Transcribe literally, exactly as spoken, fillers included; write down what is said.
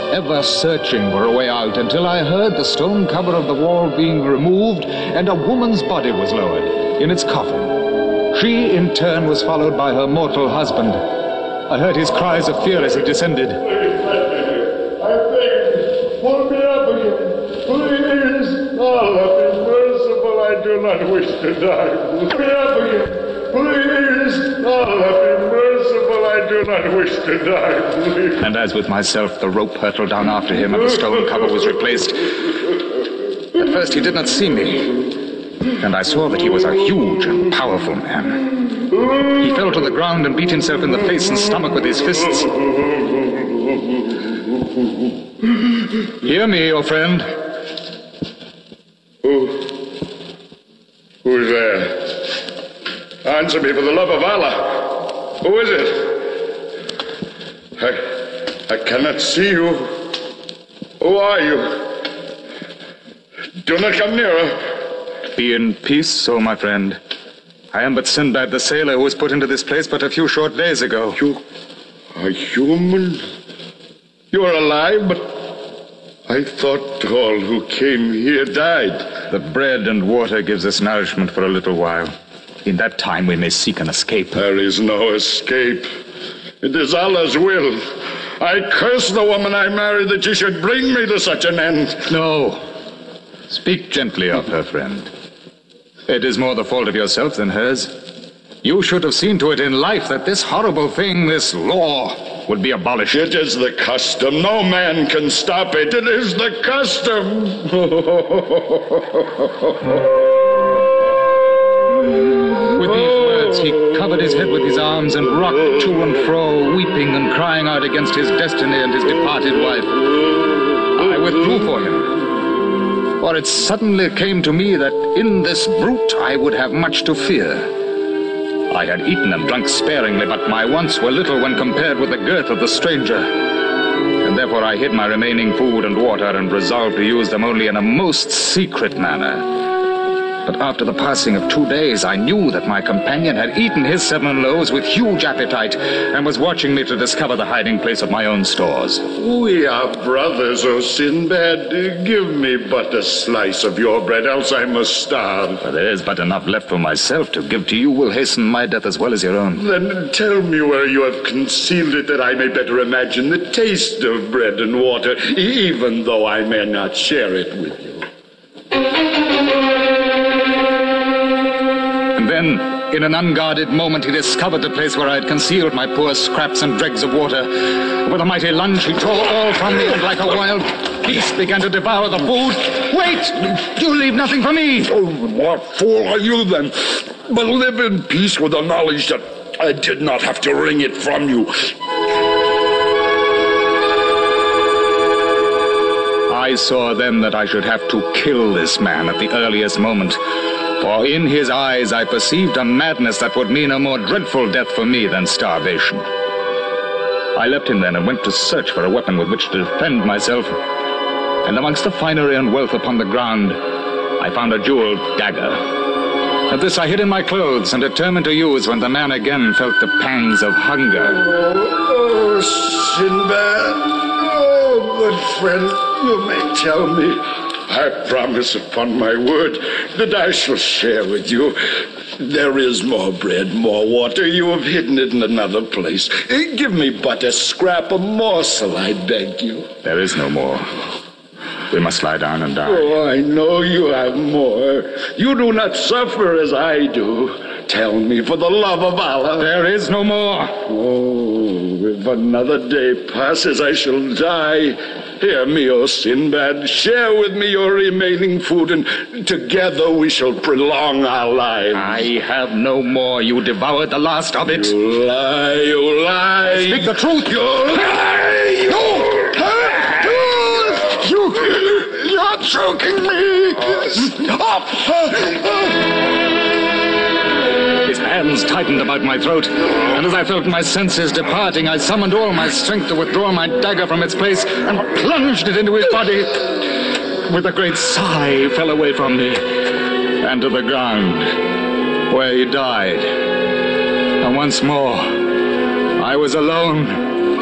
ever searching for a way out until I heard the stone cover of the wall being removed and a woman's body was lowered in its coffin. She, in turn, was followed by her mortal husband. I heard his cries of fear as he descended. Please, I beg you, pull me up again. Please. Allah be merciful, I do not wish to die. Pull me up again. Please. Allah be merciful, I do not wish to die. Please. And as with myself, the rope hurtled down after him and the stone cover was replaced. At first he did not see me, and I saw that he was a huge and powerful man. He fell to the ground and beat himself in the face and stomach with his fists. Hear me, O friend. Who? Who's there? Answer me for the love of Allah. Who is it? I, I cannot see you. Who are you? Do not come nearer. Be in peace, O my friend. I am but Sinbad the sailor who was put into this place but a few short days ago. You are human? You are alive, but I thought all who came here died. The bread and water gives us nourishment for a little while. In that time we may seek an escape. There is no escape. It is Allah's will. I curse the woman I married that she should bring me to such an end. No. Speak gently of her, friend. It is more the fault of yourself than hers. You should have seen to it in life that this horrible thing, this law, would be abolished. It is the custom. No man can stop it. It is the custom. With these words, he covered his head with his arms and rocked to and fro, weeping and crying out against his destiny and his departed wife. I withdrew for him, for it suddenly came to me that in this brute I would have much to fear. I had eaten and drunk sparingly, but my wants were little when compared with the girth of the stranger. And therefore I hid my remaining food and water and resolved to use them only in a most secret manner. But after the passing of two days, I knew that my companion had eaten his seven loaves with huge appetite and was watching me to discover the hiding place of my own stores. We are brothers, O Sinbad. Give me but a slice of your bread, else I must starve. For there is but enough left for myself to give to you will hasten my death as well as your own. Then tell me where you have concealed it, that I may better imagine the taste of bread and water, even though I may not share it with you. Then, in an unguarded moment, he discovered the place where I had concealed my poor scraps and dregs of water. With a mighty lunge, he tore all from me, and like a wild beast began to devour the food. Wait! You leave nothing for me! Oh, what fool are you, then? But live in peace with the knowledge that I did not have to wring it from you. I saw then that I should have to kill this man at the earliest moment. For in his eyes I perceived a madness that would mean a more dreadful death for me than starvation. I left him then and went to search for a weapon with which to defend myself. And amongst the finery and wealth upon the ground, I found a jeweled dagger. At this I hid in my clothes and determined to use when the man again felt the pangs of hunger. Oh, oh Sinbad. Oh, good friend, you may tell me. I promise upon my word that I shall share with you. There is more bread, more water. You have hidden it in another place. Give me but a scrap, a morsel, I beg you. There is no more. We must lie down and die. Oh, I know you have more. You do not suffer as I do. Tell me, for the love of Allah. There is no more. Oh, if another day passes, I shall die. Hear me, O Sinbad. Share with me your remaining food, and together we shall prolong our lives. I have no more. You devoured the last of it. You lie, you lie. Speak the truth. You lie. You lie. You, you're choking me. Stop. His hands tightened about my throat, and as I felt my senses departing, I summoned all my strength to withdraw my dagger from its place and plunged it into his body. With a great sigh, he fell away from me and to the ground, where he died. And once more, I was alone